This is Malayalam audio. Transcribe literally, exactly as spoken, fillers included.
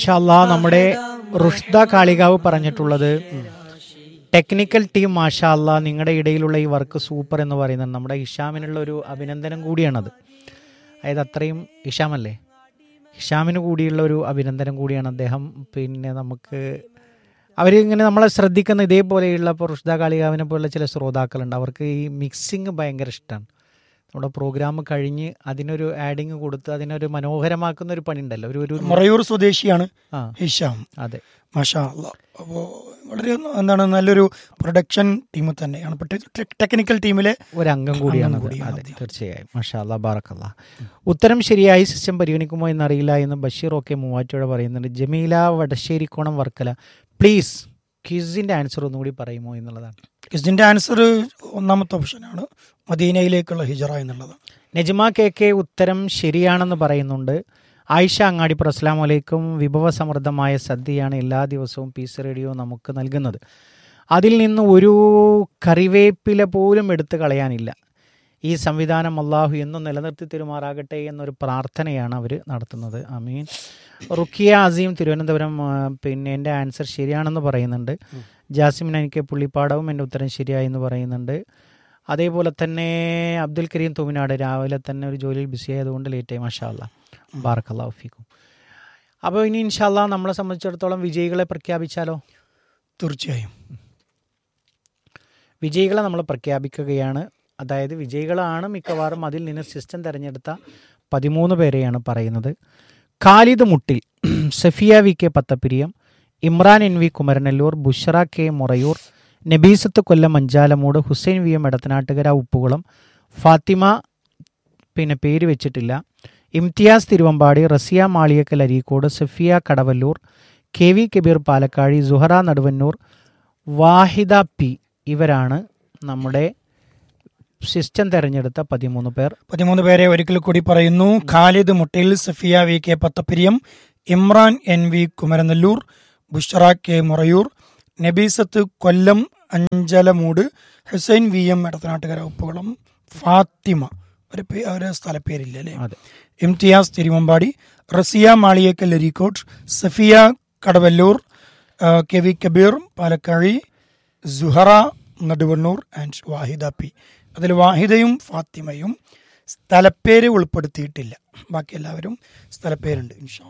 മാഷാ അല്ലാഹ് നമ്മുടെ റുഷ്ദ കാളികാവ് പറഞ്ഞിട്ടുള്ളത് ടെക്നിക്കൽ ടീം മാഷാ അല്ലാഹ് നിങ്ങളുടെ ഇടയിലുള്ള ഈ വർക്ക് സൂപ്പർ എന്ന് പറയുന്നത് നമ്മുടെ ഇഷാമിനുള്ള ഒരു അഭിനന്ദനം കൂടിയാണത്. അതായത് അത്രയും ഇഷാമല്ലേ, ഇഷാമിന് കൂടിയുള്ള ഒരു അഭിനന്ദനം കൂടിയാണ് അദ്ദേഹം. പിന്നെ നമുക്ക് അവരിങ്ങനെ നമ്മളെ ശ്രദ്ധിക്കുന്ന ഇതേപോലെയുള്ള ഇപ്പോൾ റുഷ്ദ കാളികാവിനെ പോലുള്ള ചില ശ്രോതാക്കളുണ്ട്, അവർക്ക് ഈ മിക്സിങ് ഭയങ്കര ഇഷ്ടമാണ്. നമ്മുടെ പ്രോഗ്രാം കഴിഞ്ഞ് അതിനൊരു ആഡിങ് കൊടുത്ത് അതിനൊരു മനോഹരമാക്കുന്ന ഒരു പണി ഉണ്ടല്ലോ. ഒരു ഒരു മറയൂർ സ്വദേശിയാണ് ആ ഹിഷാം. അതെ, മാഷാ അല്ലാഹ്. അപ്പോൾ വളരെ എന്താണ് നല്ലൊരു പ്രൊഡക്ഷൻ ടീം തന്നെയാണ്, ടെക്നിക്കൽ ടീമിലെ ഒരംഗം കൂടിയാണ്. കൂടിയാണ് അതെ, തീർച്ചയായും. മാഷാ അല്ലാഹ്, ബാറക്കല്ലാഹ്. ഉത്തരം ശരിയായി സിസ്റ്റം പരിഗണിക്കുമോ എന്നറിയില്ല എന്ന് ബഷീർ ഒക്കെ മൂവാറ്റുപുഴ പറയുന്നുണ്ട്. ജമീല വടശ്ശേരിക്കോണം വർക്കല, പ്ലീസ് ക്വിസിൻ്റെ ആൻസർ ഒന്നുകൂടി പറയുമോ എന്നുള്ളതാണ്. ഇതിന്റെ ആൻസർ ഒന്നാമത്തെ ഓപ്ഷനാണ്, മദീനയിലേക്കുള്ള ഹിജറ എന്നുള്ളത്. നജ്മ കെ കെ ഉത്തരം ശരിയാണെന്ന് പറയുന്നുണ്ട്. ആയിഷ അങ്ങാടിപ്പുറ, അസ്സലാമു അലൈക്കും. വിഭവസമൃദ്ധമായ സദ്യയാണ് എല്ലാ ദിവസവും പീസ് റേഡിയോ നമുക്ക് നൽകുന്നത്. അതിൽ നിന്ന് ഒരു കറിവേപ്പില പോലും എടുത്തു കളയാനില്ല. ഈ സംവിധാനം അള്ളാഹു എന്നും നിലനിർത്തി തരുമാറാകട്ടെ എന്നൊരു പ്രാർത്ഥനയാണ് അവർ നടത്തുന്നത്. ആമീൻ. റുക്കിയ അസീം തിരുവനന്തപുരം, പിന്നെ എൻ്റെ ആൻസർ ശരിയാണെന്ന് പറയുന്നുണ്ട്. ജാസിമിൻ എനിക്ക് പുള്ളിപ്പാടവും എൻ്റെ ഉത്തരം ശരിയായി എന്ന് പറയുന്നുണ്ട്. അതേപോലെ തന്നെ അബ്ദുൽ കരീം തുമിനാട് രാവിലെ തന്നെ ഒരു ജോലിയിൽ ബിസി ആയതുകൊണ്ട് ലേറ്റായി. മാഷാ അല്ലാഹ്, ബാറക്കല്ലാഹു ഫീക്കും. അപ്പോൾ ഇനി ഇൻഷാ അല്ലാഹ് നമ്മളെ സംബന്ധിച്ചിടത്തോളം വിജയികളെ പ്രഖ്യാപിച്ചാലോ? തീർച്ചയായും വിജയികളെ നമ്മൾ പ്രഖ്യാപിക്കുകയാണ്. അതായത് വിജയികളാണ് മിക്കവാറും അതിൽ നിന്ന് സിസ്റ്റം തിരഞ്ഞെടുത്ത പതിമൂന്ന് പേരെയാണ് പറയുന്നത്. ഖാലിദ് മുട്ടിൽ, Safiya V K Pathappiriyam, Imran N V Kumaranellur, Bushra K Morayur, Nabeesath കൊല്ലം അഞ്ചാലമൂട്, ഹുസൈൻ വി എം എടത്തനാട്ടുകര ഉപ്പുകുളം, ഫാത്തിമ പിന്നെ പേര് വെച്ചിട്ടില്ല, Imtiaz Thiruvambady, Raziya Maliyakkal Areekode, Safiya Kadavallur, K V Kabir Palakkazhi, Suhara Naduvannur, Vahida P, ഇവരാണ് നമ്മുടെ സിസ്റ്റം തെരഞ്ഞെടുത്ത പതിമൂന്ന് പേർ. പതിമൂന്ന് പേരെ ഒരിക്കൽ കൂടി പറയുന്നു. ഖാലിദ് മുട്ടിൽ, Safiya V K Pathappiriyam, Imran N V Kumaranellur, Bushra K Morayur, Nabeesath കൊല്ലം അഞ്ചലമൂട്, ഹുസൈൻ വി എം എടത്തനാട്ടുകര ഉപ്പുകുളം, ഫാത്തിമ ഒരു ഒരു സ്ഥലപ്പേരില്ല അല്ലേ, Imtiaz Thiruvambady, Raziya Maliyekkal അരീക്കോട്ട്, Safiya Kadavallur, K V Kabir Palakkazhi, Suhara Naduvannur and Vahida P. അതിൽ വാഹിദയും ഫാത്തിമയും സ്ഥലപ്പേര് ഉൾപ്പെടുത്തിയിട്ടില്ല, ബാക്കി എല്ലാവരും സ്ഥലപ്പേരുണ്ട് ഇൻഷാ